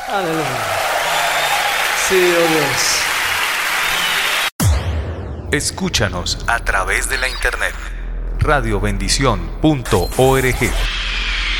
Aleluya. Sí, oh Dios. Escúchanos a través de la internet. radiobendición.org